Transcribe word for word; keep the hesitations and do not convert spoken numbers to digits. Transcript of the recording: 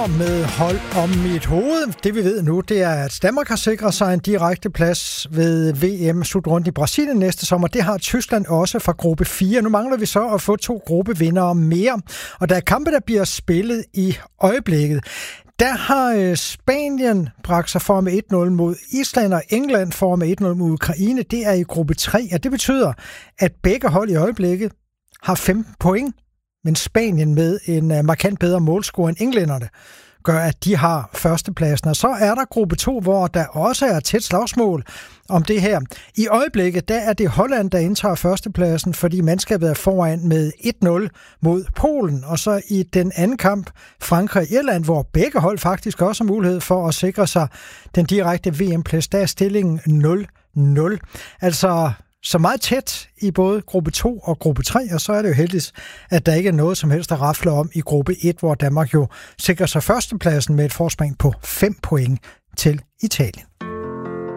år med hold om mit hoved. Det vi ved nu, det er, at Danmark har sikret sig en direkte plads ved V M-slutrunde i Brasilien næste sommer. Det har Tyskland også fra gruppe fire. Nu mangler vi så at få to gruppevindere mere. Og der er kampe, der bliver spillet i øjeblikket. Der har Spanien bragt sig for med et nul mod Island, og England for med et nul mod Ukraine. Det er i gruppe tre, og det betyder, at begge hold i øjeblikket har femten point. Men Spanien med en markant bedre målscore end englænderne gør, at de har førstepladsen. Og så er der gruppe to, hvor der også er tæt slagsmål om det her. I øjeblikket, der er det Holland, der indtager førstepladsen, fordi mandskabet er foran med et nul mod Polen. Og så i den anden kamp, Frankrig og Irland, hvor begge hold faktisk også har mulighed for at sikre sig den direkte V M-plads, der er stillingen nul nul. Altså så meget tæt i både gruppe to og gruppe tre, og så er det jo heldigt, at der ikke er noget som helst at rafle om i gruppe et, hvor Danmark jo sikrer sig førstepladsen med et forspring på fem point til Italien.